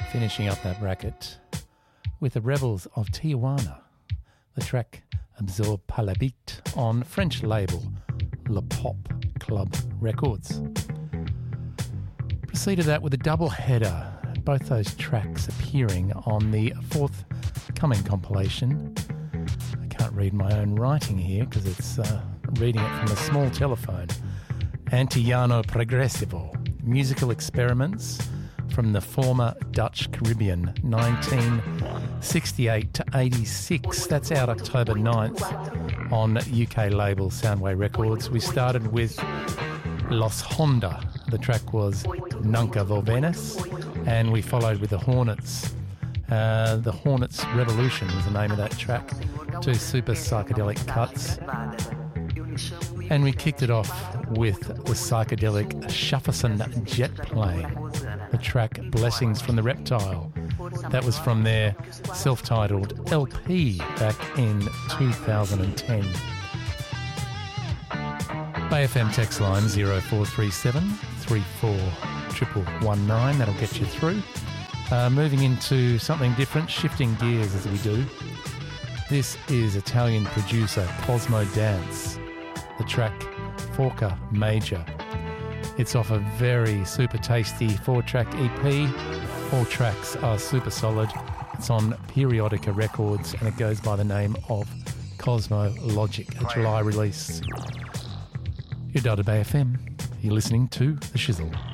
Finishing up that bracket with the Rebels of Tijuana, the track Absorb par la Beat on French label Le Pop Club Records. Preceded that with a double header, both those tracks appearing on the forthcoming compilation. I can't read my own writing here because it's reading it from a small telephone. Antillano Progressivo, musical experiments from the former Dutch Caribbean, 1968 to 86. That's out October 9th on UK label Soundway Records. We started with Los Honda. The track was Nunca Volvenes, and we followed with the Hornets. The Hornets Revolution was the name of that track. Two super psychedelic cuts. And we kicked it off with the psychedelic Shuferson Jet Plane, the track Blessings from the Reptile. That was from their self-titled LP back in 2010. Bay FM text line 0437 34 119. That'll get you through. Moving into something different, shifting gears as we do. This is Italian producer Cosmo Dance. The track Forca Major. It's off a very super tasty 4-track EP. All tracks are super solid. It's on Periodica Records and it goes by the name of Cosmo Logic, a July release. You're dialed to Bay FM. You're listening to The Shizzle.